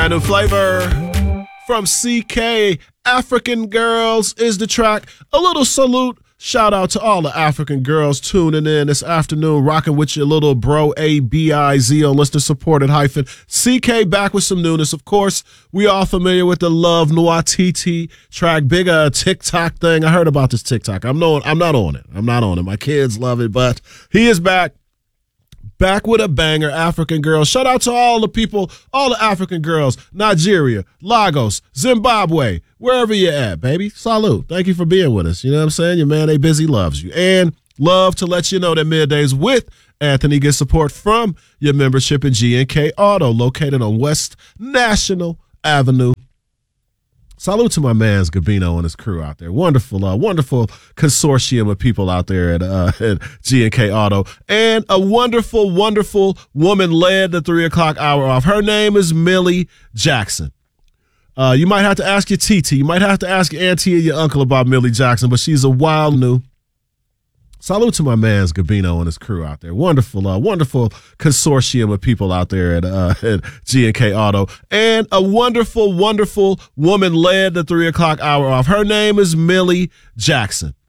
Brand new flavor from CK. African Girls is the track. A little salute. Shout out to all the African girls tuning in this afternoon, rocking with your little bro, A-B-I-Z on listener supported hyphen. CK back with some newness. Of course, we all familiar with the Love Noir TT track, big TikTok thing. I heard about this TikTok. I'm not on it. My kids love it, but he is back. Back with a banger, African Girls. Shout out to all the people, all the African girls, Nigeria, Lagos, Zimbabwe, wherever you're at, baby. Salute. Thank you for being with us. You know what I'm saying? Your man, A Busy, loves you. And love to let you know that Middays with Anthony gets support from your membership in G&K Auto, located on West National Avenue. Salute to my man's Gabino and his crew out there. Wonderful consortium of people out there at G&K Auto. And a wonderful woman led the 3 o'clock hour off. Her name is Millie Jackson. You might have to ask your TT. You might have to ask your auntie or your uncle about Millie Jackson, but she's a wild new. Salute to my man's Gabino and his crew out there. Wonderful consortium of people out there at G&K Auto. And a wonderful woman led the 3 o'clock hour off. Her name is Millie Jackson.